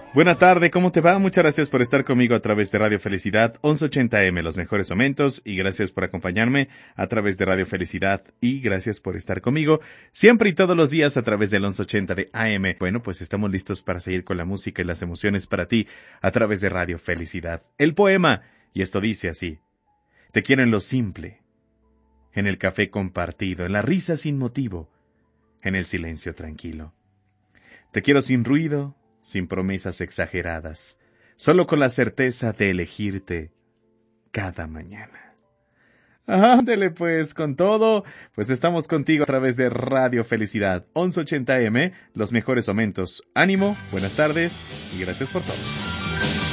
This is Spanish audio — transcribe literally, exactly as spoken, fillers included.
Buena tarde, ¿cómo te va? Muchas gracias por estar conmigo a través de Radio Felicidad once ochenta M, los mejores momentos, y gracias por acompañarme a través de Radio Felicidad, y gracias por estar conmigo siempre y todos los días a través del once ochenta de A M. Bueno, pues estamos listos para seguir con la música y las emociones para ti a través de Radio Felicidad. El poema, y esto dice así: te quiero en lo simple, en el café compartido, en la risa sin motivo, en el silencio tranquilo. Te quiero sin ruido, sin promesas exageradas, solo con la certeza de elegirte cada mañana. Ándele pues, con todo, pues estamos contigo a través de Radio Felicidad once ochenta M, los mejores momentos. Ánimo, buenas tardes y gracias por todo.